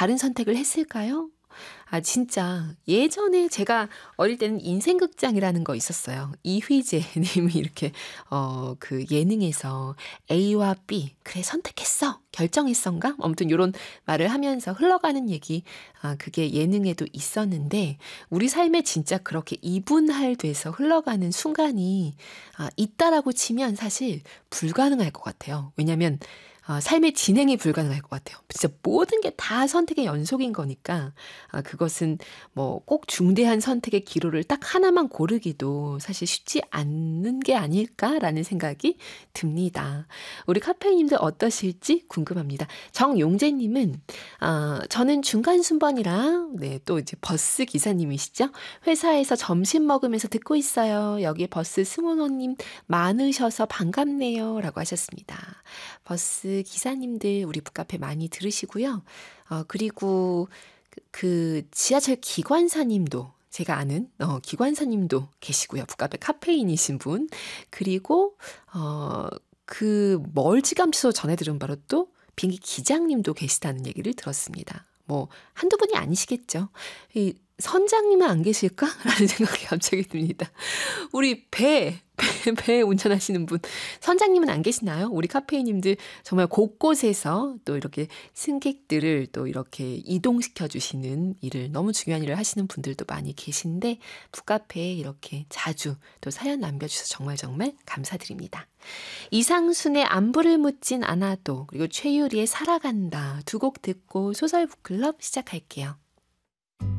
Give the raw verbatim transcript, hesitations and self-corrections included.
바른 선택을 했을까요? 아 진짜 예전에 제가 어릴 때는 인생극장이라는 거 있었어요. 이휘재 님이 이렇게 어 그 예능에서 A와 B "그래 선택했어. 결정했어."인가? 아무튼 요런 말을 하면서 흘러가는 얘기 아 그게 예능에도 있었는데 우리 삶에 진짜 그렇게 이분할돼서 흘러가는 순간이 아 있다라고 치면 사실 불가능할 것 같아요. 왜냐면 아 삶의 진행이 불가능할 것 같아요. 진짜 모든 게 다 선택의 연속인 거니까 아 그것은 뭐 꼭 중대한 선택의 기로를 딱 하나만 고르기도 사실 쉽지 않는 게 아닐까라는 생각이 듭니다. 우리 카페인님들 어떠실지 궁금합니다. 정용재 님은 어 "저는 중간 순번이라" 네 또 이제 버스 기사님이시죠. "회사에서 점심 먹으면서 듣고 있어요. 여기 버스 승무원님 많으셔서 반갑네요."라고 하셨습니다. 버스 기사님들 우리 북카페 많이 들으시고요. 어 그리고 그 그 지하철 기관사님도 제가 아는 어 기관사님도 계시고요. 북카페 카페인이신 분. 그리고 어 그 멀찌감치서 전해 들은 바로 또 비행기 기장님도 계시다는 얘기를 들었습니다. 뭐 한두 분이 아니시겠죠. 이 '선장님은 안 계실까?'라는 생각이 갑자기 듭니다. 우리 배, 배 배 운전하시는 분 선장님은 안 계시나요? 우리 카페인님들 정말 곳곳에서 또 이렇게 승객들을 또 이렇게 이동시켜 주시는 일을 너무 중요한 일을 하시는 분들도 많이 계신데 북카페에 이렇게 자주 또 사연 남겨 주셔서 정말 정말 감사드립니다. 이상순의 안부를 묻진 않아도 그리고 최유리의 살아간다 두 곡 듣고 소설 북클럽 시작할게요.